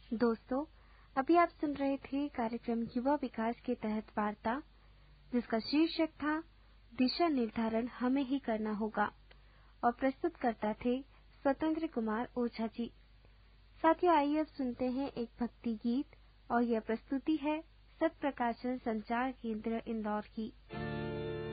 दोस्तों, अभी आप सुन रहे थे कार्यक्रम युवा विकास के तहत वार्ता, जिसका शीर्षक था दिशा निर्धारण हमें ही करना होगा और प्रस्तुतकर्ता थे स्वतंत्र कुमार ओझा जी। साथियों, आइए अब सुनते हैं एक भक्ति गीत और यह प्रस्तुति है सत्प्रकाशन संचार केंद्र इंदौर की।